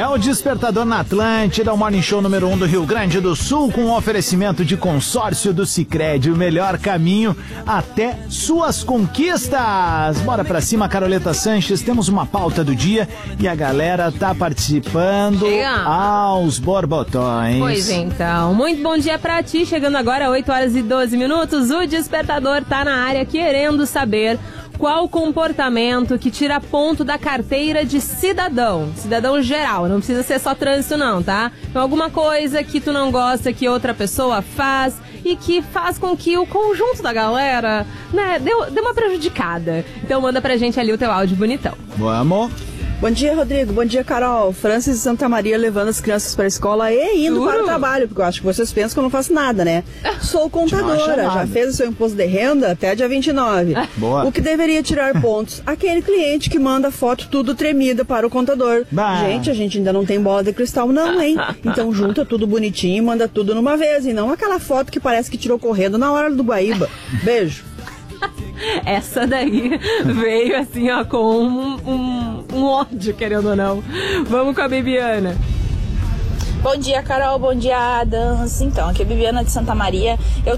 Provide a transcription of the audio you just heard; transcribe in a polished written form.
o Despertador na Atlântida, o Morning Show número 1 do Rio Grande do Sul, com um oferecimento de consórcio do Sicredi, o melhor caminho até suas conquistas. Bora pra cima, Caroleta Sanches, temos uma pauta do dia e a galera tá participando aos borbotões. Pois então, muito bom dia pra ti, chegando agora 8 horas e 12 minutos, o Despertador tá na área querendo saber qual comportamento que tira ponto da carteira de cidadão geral, não precisa ser só trânsito não, tá? Então alguma coisa que tu não gosta que outra pessoa faz e que faz com que o conjunto da galera, né, dê uma prejudicada. Então manda pra gente ali o teu áudio bonitão. Vamos! Bom dia, Rodrigo. Bom dia, Carol. Francis de Santa Maria levando as crianças para a escola e indo para o trabalho, porque eu acho que vocês pensam que eu não faço nada, né? Sou contadora, já fez o seu imposto de renda até dia 29. Boa. O que deveria tirar pontos? Aquele cliente que manda foto tudo tremida para o contador. Gente, a gente ainda não tem bola de cristal não, hein? Então junta tudo bonitinho e manda tudo numa vez, e não aquela foto que parece que tirou correndo na hora do Guaíba. Beijo. Essa daí veio assim, ó, com um ódio, querendo ou não. Vamos com a Bibiana. Bom dia, Carol. Bom dia, Adams. Então, aqui é a Bibiana de Santa Maria. Eu